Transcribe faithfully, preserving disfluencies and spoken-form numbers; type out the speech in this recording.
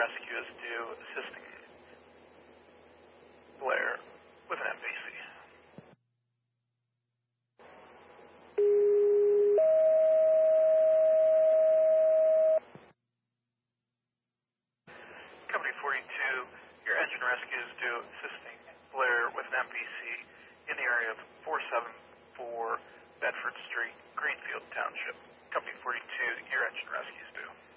rescue is due, assisting Blair with an M V C. Company forty-two, your engine rescue is due, assisting Blair with an M V C in the area of four seventy-four Bedford Street, Greenfield Township. Company forty-two, your engine rescue is due.